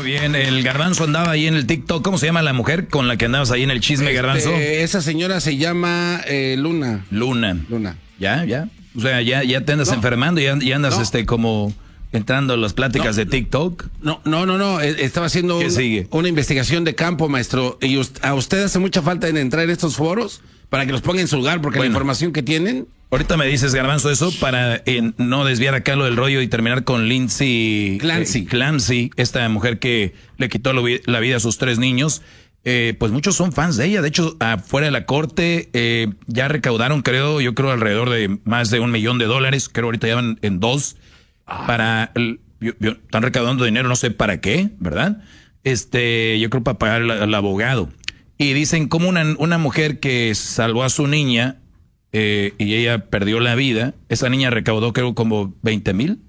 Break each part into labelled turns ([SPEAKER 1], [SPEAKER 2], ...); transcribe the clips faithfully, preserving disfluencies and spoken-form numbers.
[SPEAKER 1] bien, el Garbanzo andaba ahí en el TikTok. ¿Cómo se llama la mujer con la que andabas ahí en el chisme,
[SPEAKER 2] Este,
[SPEAKER 1] Garbanzo?
[SPEAKER 2] Esa señora se llama eh, Luna.
[SPEAKER 1] Luna.
[SPEAKER 2] Luna.
[SPEAKER 1] Ya, ya. O sea, ya, ya te andas no. enfermando, ya, ya andas
[SPEAKER 2] no.
[SPEAKER 1] este como entrando a las pláticas
[SPEAKER 2] no.
[SPEAKER 1] de TikTok.
[SPEAKER 2] No, no, no, no. Estaba haciendo un, una investigación de campo, maestro. Y a usted hace mucha falta en entrar en estos foros para que los ponga en su lugar, porque bueno, la información que tienen.
[SPEAKER 1] Ahorita me dices, Garbanzo, eso para eh, no desviar acá lo del rollo y terminar con Lindsay
[SPEAKER 2] Clancy.
[SPEAKER 1] Eh, Clancy, esta mujer que le quitó lo, la vida a sus tres niños. Eh, pues muchos son fans de ella. De hecho, afuera de la corte eh, ya recaudaron, creo, yo creo alrededor de más de un millón de dólares. Creo ahorita ya van en dos. Ah. Para el, yo, yo, están recaudando dinero, no sé para qué, ¿verdad? Este, yo creo para pagar al, al abogado. Y dicen como una, una mujer que salvó a su niña eh, y ella perdió la vida. Esa niña recaudó creo como veinte mil.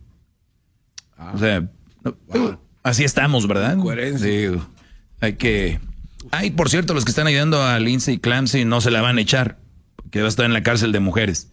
[SPEAKER 1] Ah. O sea, wow. Así estamos, ¿verdad?
[SPEAKER 2] Coherencia.
[SPEAKER 1] Sí, hay que... Ay, por cierto, los que están ayudando a Lindsay Clancy no se la van a echar, que va a estar en la cárcel de mujeres.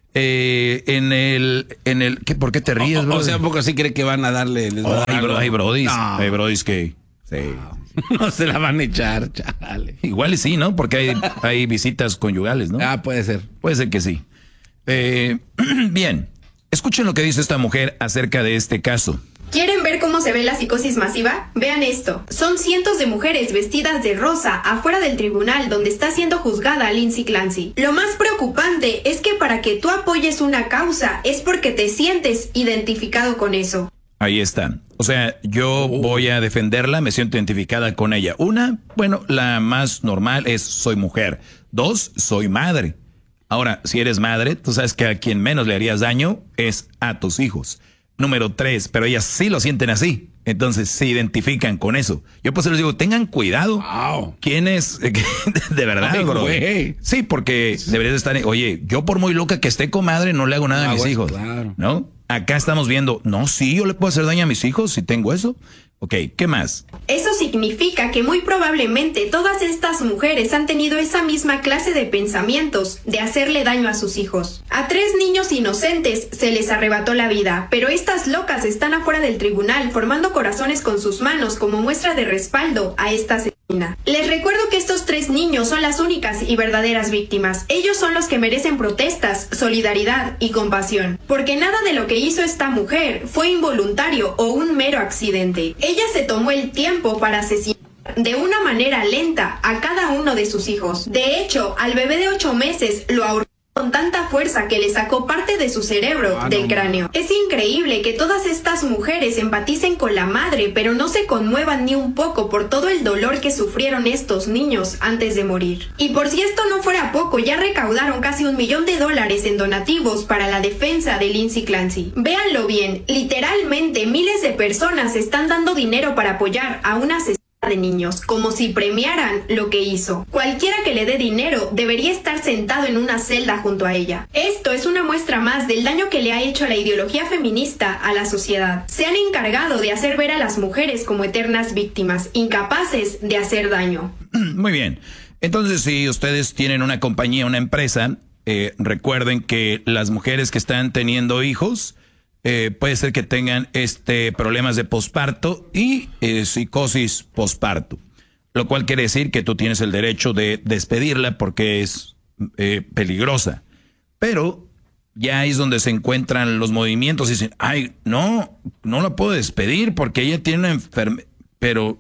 [SPEAKER 1] Eh, en el, en el, ¿qué, ¿por qué te ríes,
[SPEAKER 2] bro? O, o sea, ¿un poco así cree que van a darle? Les
[SPEAKER 1] oh, hay, bro, hay brodis, no. hay brodis que, sí.
[SPEAKER 2] No. no se la van a echar, chale.
[SPEAKER 1] Igual y sí, ¿no? Porque hay, hay visitas conyugales, ¿no?
[SPEAKER 2] Ah, puede ser.
[SPEAKER 1] Puede ser que sí. Eh, bien, escuchen lo que dice esta mujer acerca de este caso.
[SPEAKER 3] ¿Quieren ver cómo se ve la psicosis masiva? Vean esto. Son cientos de mujeres vestidas de rosa afuera del tribunal donde está siendo juzgada Lindsay Clancy. Lo más preocupante es que para que tú apoyes una causa es porque te sientes identificado con eso.
[SPEAKER 1] Ahí está. O sea, yo voy a defenderla, me siento identificada con ella. Una, bueno, la más normal es soy mujer. Dos, soy madre. Ahora, si eres madre, tú sabes que a quien menos le harías daño es a tus hijos. Número tres, pero ellas sí lo sienten así. Entonces se identifican con eso. Yo pues les digo, tengan cuidado.
[SPEAKER 2] Wow.
[SPEAKER 1] ¿Quién es? De verdad,
[SPEAKER 2] Ay,
[SPEAKER 1] bro.
[SPEAKER 2] Wey.
[SPEAKER 1] Sí, porque deberías estar, oye, yo por muy loca que esté, comadre, no le hago nada ah, a mis
[SPEAKER 2] bueno,
[SPEAKER 1] hijos.
[SPEAKER 2] Claro.
[SPEAKER 1] ¿No? Acá estamos viendo, no, sí, yo le puedo hacer daño a mis hijos si tengo eso. Ok, ¿qué más?
[SPEAKER 3] Eso significa que muy probablemente todas estas mujeres han tenido esa misma clase de pensamientos de hacerle daño a sus hijos. A tres niños inocentes se les arrebató la vida, pero estas locas están afuera del tribunal formando corazones con sus manos como muestra de respaldo a esta asesina. Les recuerdo que estos tres niños son las únicas y verdaderas víctimas. Ellos son los que merecen protestas, solidaridad y compasión, porque nada de lo que hizo esta mujer fue involuntario o un mero accidente. Ella se tomó el tiempo para asesinar de una manera lenta a cada uno de sus hijos. De hecho, al bebé de ocho meses lo ahorcó con tanta fuerza que le sacó parte de su cerebro ah, del no. cráneo. Es increíble que todas estas mujeres empaticen con la madre, pero no se conmuevan ni un poco por todo el dolor que sufrieron estos niños antes de morir. Y por si esto no fuera poco, ya recaudaron casi un millón de dólares en donativos para la defensa de Lindsay Clancy. Véanlo bien, literalmente miles de personas están dando dinero para apoyar a una asesina de niños, como si premiaran lo que hizo. Cualquiera que le dé dinero debería estar sentado en una celda junto a ella. Esto es una muestra más del daño que le ha hecho la ideología feminista a la sociedad. Se han encargado de hacer ver a las mujeres como eternas víctimas, incapaces de hacer daño.
[SPEAKER 1] Muy bien. Entonces, si ustedes tienen una compañía, una empresa, eh, recuerden que las mujeres que están teniendo hijos Eh, puede ser que tengan este problemas de posparto y eh, psicosis posparto, lo cual quiere decir que tú tienes el derecho de despedirla porque es eh, peligrosa. Pero ya es donde se encuentran los movimientos y dicen, ay, no, no la puedo despedir porque ella tiene una enfermedad. Pero,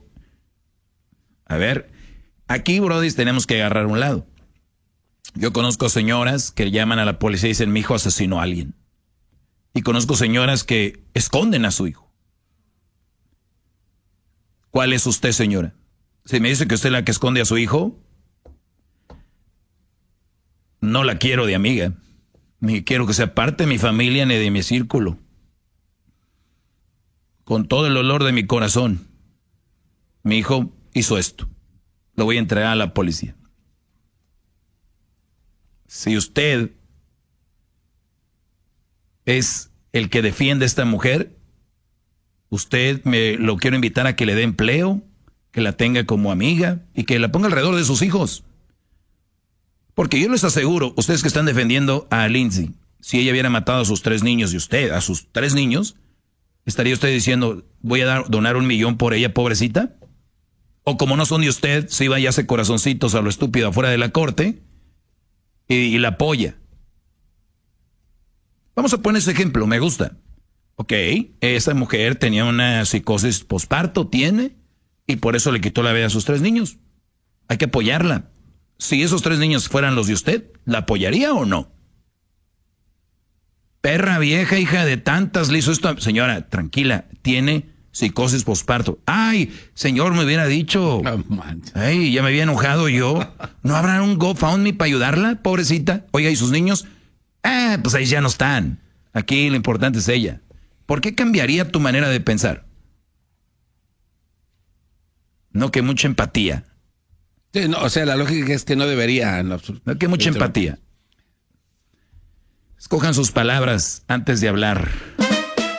[SPEAKER 1] a ver, aquí, brody, tenemos que agarrar un lado. Yo conozco señoras que llaman a la policía y dicen, mi hijo asesinó a alguien. Y conozco señoras que esconden a su hijo. ¿Cuál es usted, señora? Si me dice que usted es la que esconde a su hijo, no la quiero de amiga. Ni quiero que sea parte de mi familia ni de mi círculo. Con todo el dolor de mi corazón, mi hijo hizo esto. Lo voy a entregar a la policía. Si usted es el que defiende a esta mujer, usted me lo quiero invitar a que le dé empleo, que la tenga como amiga y que la ponga alrededor de sus hijos. Porque yo les aseguro, ustedes que están defendiendo a Lindsay, si ella hubiera matado a sus tres niños y usted a sus tres niños, ¿estaría usted diciendo, voy a dar, donar un millón por ella, pobrecita? O como no son de usted, se iba y hace corazoncitos a lo estúpido afuera de la corte y, y la apoya. Vamos a poner ese ejemplo, me gusta. Ok, esa mujer tenía una psicosis posparto, tiene, y por eso le quitó la vida a sus tres niños. Hay que apoyarla. Si esos tres niños fueran los de usted, ¿la apoyaría o no? Perra vieja, hija de tantas, le hizo esto. Señora, tranquila, tiene psicosis posparto. Ay, señor, me hubiera dicho. Oh, ay, ya me había enojado yo. ¿No habrá un GoFundMe para ayudarla, pobrecita? Oiga, ¿y sus niños? Ah, pues ahí ya no están. Aquí lo importante es ella. ¿Por qué cambiaría tu manera de pensar? No, que mucha empatía.
[SPEAKER 2] Sí, no, o sea, la lógica es que no debería. No,
[SPEAKER 1] no que mucha empatía. Escojan sus palabras antes de hablar.